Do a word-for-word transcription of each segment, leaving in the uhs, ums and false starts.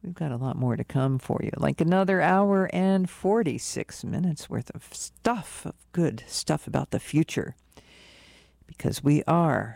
We've got a lot more to come for you, like another hour and forty-six minutes worth of stuff, of good stuff about the future, because we are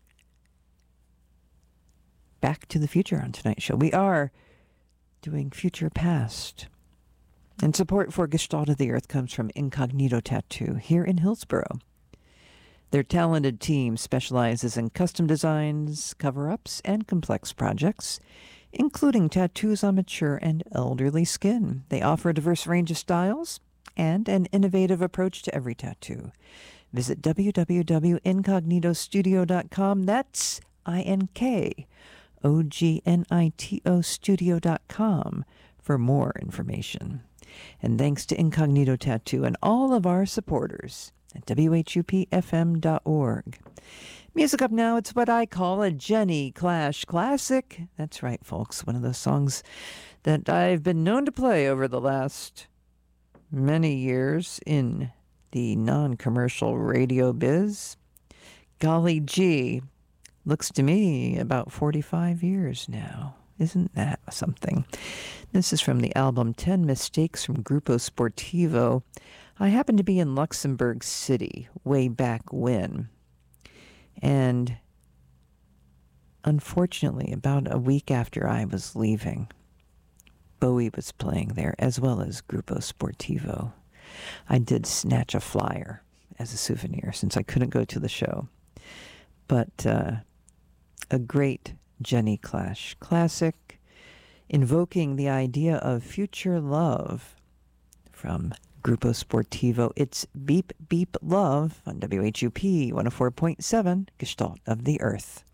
back to the future on tonight's show. We are doing Future Past. And support for Gestalt of the Earth comes from Incognito Tattoo here in Hillsboro. Their talented team specializes in custom designs, cover-ups, and complex projects, including tattoos on mature and elderly skin. They offer a diverse range of styles and an innovative approach to every tattoo. Visit w w w dot incognito studio dot com. That's I N K O G N I T O studio dot com for more information. And thanks to Incognito Tattoo and all of our supporters at w h u p f m dot org. Music up now, it's what I call a Jenny Clash classic. That's right, folks, one of those songs that I've been known to play over the last many years in the non-commercial radio biz. Golly gee, looks to me about forty-five years now. Isn't that something? This is from the album ten Mistakes from Grupo Sportivo. I happened to be in Luxembourg City way back when. And unfortunately, about a week after I was leaving, Bowie was playing there, as well as Grupo Sportivo. I did snatch a flyer as a souvenir since I couldn't go to the show. But uh, a great Jenny Clash classic, invoking the idea of future love from Grupo Sportivo. It's Beep Beep Love on W H U P one oh four point seven, Gestalt of the Earth.